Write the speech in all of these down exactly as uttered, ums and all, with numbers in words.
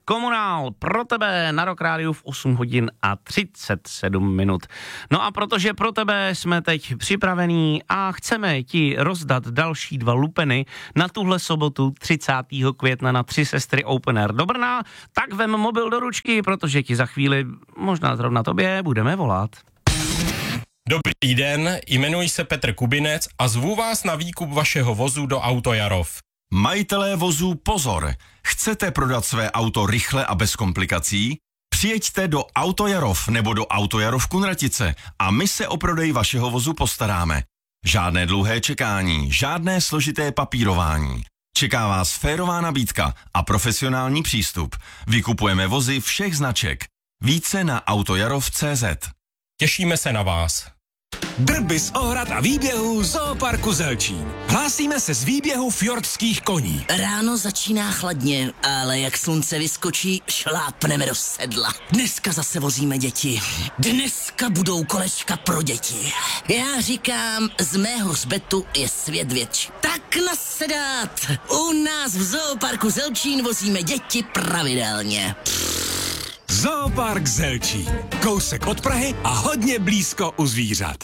Komunál pro tebe na Rock Rádiu v osm hodin a třicet sedm minut. No a protože pro tebe jsme teď připravení a chceme ti rozdat další dva lupeny na tuhle sobotu třicátého května na Tři sestry Open Air do Brna, tak vem mobil do ručky, protože ti za chvíli, možná zrovna tobě, budeme volat. Dobrý den, jmenuji se Petr Kubinec a zvu vás na výkup vašeho vozu do Auto Jarov. Majitelé vozů pozor! Chcete prodat své auto rychle a bez komplikací? Přijeďte do Auto Jarov nebo do Auto Jarov Kunratice a my se o prodej vašeho vozu postaráme. Žádné dlouhé čekání, žádné složité papírování. Čeká vás férová nabídka a profesionální přístup. Vykupujeme vozy všech značek. Více na autojarov tečka cé zet. Těšíme se na vás. Drby z ohrad a výběhů Zooparku Zelčín. Hlásíme se z výběhu fjordských koní. Ráno začíná chladně, ale jak slunce vyskočí, šlápneme do sedla. Dneska zase vozíme děti. Dneska budou kolečka pro děti. Já říkám, z mého hřbetu je svět větší. Tak nasedat! U nás v Zooparku Zelčín vozíme děti pravidelně. Zoopark Zelčín. Kousek od Prahy a hodně blízko u zvířat.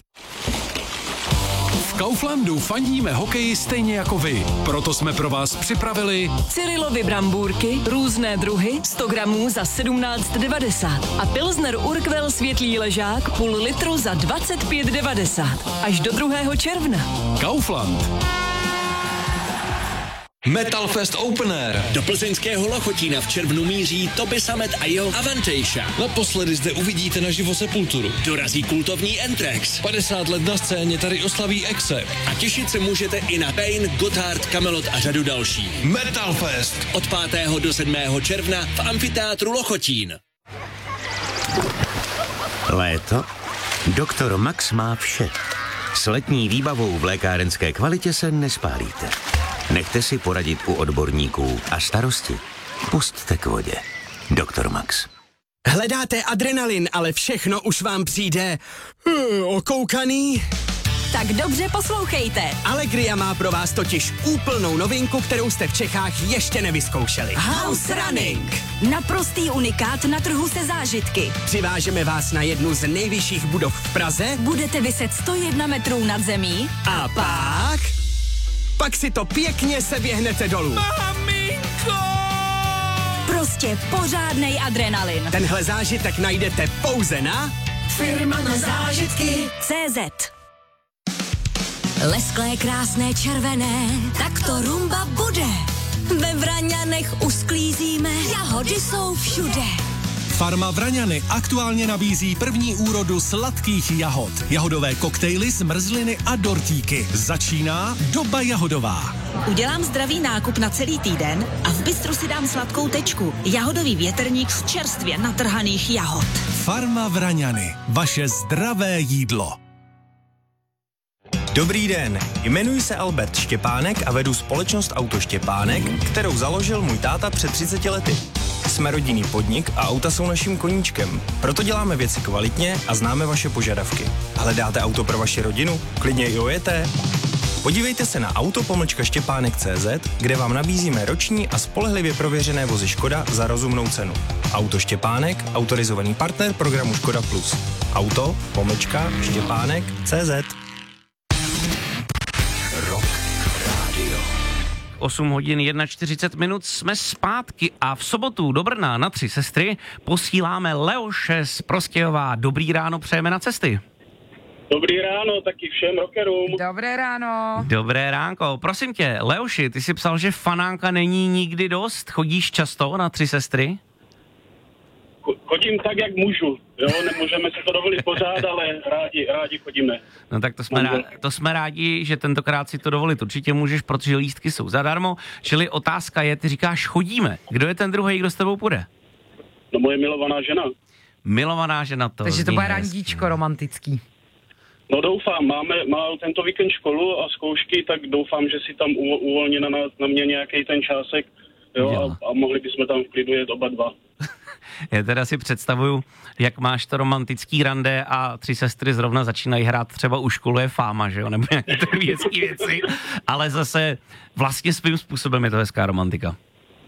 V Kauflandu fandíme hokeji stejně jako vy. Proto jsme pro vás připravili Cyrilovy brambůrky, různé druhy, sto gramů za sedmnáct devadesát a Pilsner Urquell světlý ležák půl litru za dvacet pět devadesát. Až do druhého června. Kaufland. Metal Fest Open Air. Do plzeňského Lochotína v červnu míří Toby Sammet a jeho Avantasia. Naposledy zde uvidíte naživo Sepulturu. Dorazí kultovní Anthrax. padesát let na scéně tady oslaví Accept. A těšit se můžete i na Pain, Gotthard, Kamelot a řadu dalších. Metal Fest. Od pátého do sedmého června v amfiteátru Lochotín. Léto? Doktor Max má vše. S letní výbavou v lékárenské kvalitě se nespálíte. Nechte si poradit u odborníků a starosti pusťte k vodě. Doktor Max. Hledáte adrenalin, ale všechno už vám přijde uh, okoukaný? Tak dobře poslouchejte. Allegria má pro vás totiž úplnou novinku, kterou jste v Čechách ještě nevyzkoušeli. House Running. Naprostý unikát na trhu se zážitky. Přivážeme vás na jednu z nejvyšších budov v Praze. Budete viset sto jedna metrů nad zemí. A pak... Pak si to pěkně seběhnete dolů. Maminko! Prostě pořádnej adrenalin. Tenhle zážitek najdete pouze na Firma na zážitky tečka cé zet. Lesklé, krásné, červené, tak to rumba bude. Ve Vraňanech usklízíme, jahody jsou všude. Farma Vraňany aktuálně nabízí první úrodu sladkých jahod. Jahodové koktejly, zmrzliny a dortíky. Začíná doba jahodová. Udělám zdravý nákup na celý týden a v bistru si dám sladkou tečku. Jahodový větrník z čerstvě natrhaných jahod. Farma Vraňany. Vaše zdravé jídlo. Dobrý den, jmenuji se Albert Štěpánek a vedu společnost Auto Štěpánek, kterou založil můj táta před třiceti lety. Jsme rodinný podnik a auta jsou naším koníčkem. Proto děláme věci kvalitně a známe vaše požadavky. Hledáte auto pro vaši rodinu? Klidně i ojeté? Podívejte se na auto pomlčka štěpánek tečka cé zet, kde vám nabízíme roční a spolehlivě prověřené vozy Škoda za rozumnou cenu. Auto Štěpánek, autorizovaný partner programu Škoda Plus. Auto pomlčka štěpánek tečka cé zet. osm hodin čtyřicet jedna minut jsme zpátky a v sobotu do Brna na Tři sestry posíláme Leoše z Prostějova. Dobrý ráno, přejeme na cesty. Dobrý ráno, taky všem rockerům. Dobré ráno. Dobré ránko. Prosím tě, Leoši, ty jsi psal, že fanánka není nikdy dost. Chodíš často na Tři sestry? Chodím tak, jak můžu. Jo, nemůžeme si to dovolit pořád, ale rádi, rádi chodíme. No tak to jsme, rádi, to jsme rádi, že tentokrát si to dovolit určitě můžeš, protože lístky jsou zadarmo. Čili otázka je, ty říkáš chodíme. Kdo je ten druhý, kdo s tebou půjde? No moje milovaná žena. Milovaná žena to. Takže to bude randíčko romantický. No doufám, máme, má tento víkend školu a zkoušky, tak doufám, že si tam uvolní na, na mě nějaký ten čásek, jo, a, a mohli bychom tam v klidu jet oba dva. Já teda si představuju, jak máš to romantický rande a Tři sestry zrovna začínají hrát třeba u školy je fáma, že jo, nebo nějaké takové věcí, věci, ale zase vlastně svým způsobem je to hezká romantika.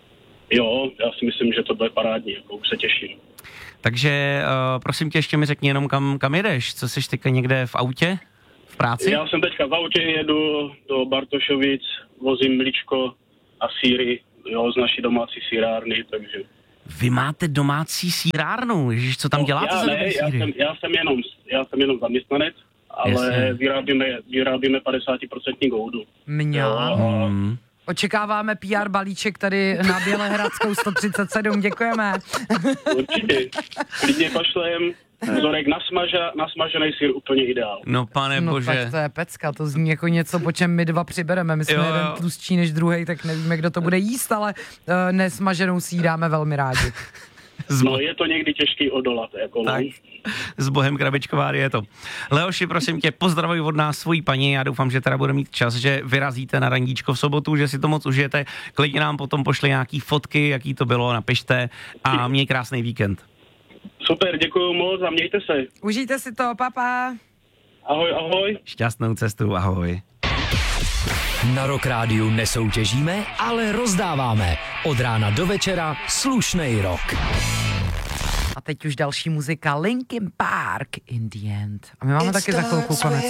Jo, já si myslím, že to bude parádní, jako už se těším. Takže uh, prosím tě, ještě mi řekni jenom, kam, kam jedeš. Co jsi teďka někde v autě? V práci? Já jsem teďka v autě, jedu do Bartošovic, vozím mlíčko a sýry, jo, z naší domácí sýrárny, takže... Vy máte domácí sýrárnu, ježiš, co tam no, děláte já za ne, dobrý já sýry? jsem, já, jsem jenom, já jsem jenom zaměstnanec, ale vyrábíme, vyrábíme padesát procent goudu. Mňa. Hmm. Očekáváme P R balíček tady na Bělehradskou sto třicet sedm, děkujeme. Určitě. Klidně pošlem vzorek nasmaža, nasmažený sýr úplně ideál. No pane no, bože. Tak to je pecka, to zní jako něco, po čem my dva přibereme. My jsme jo, jeden jo. tlustší než druhej, tak nevíme, kdo to bude jíst, ale uh, nesmaženou sír dáme velmi rádi. No je to někdy těžký odolat, jako tak. S bohem krabičková je to. Leoši, prosím tě, pozdravuj od nás svojí paní, já doufám, že teda bude mít čas, že vyrazíte na randíčko v sobotu, že si to moc užijete, klidně nám potom pošli nějaký fotky, jaký to bylo, napište a měj krásný víkend. Super, děkuju moc a mějte se. Užijte si to, papa. Ahoj, ahoj. Šťastnou cestu, ahoj. Na Rock Rádiu nesoutěžíme, ale rozdáváme. Od rána do večera slušnej rock. A teď už další muzika Linkin Park, In the End. A my máme taky za chvilku konec.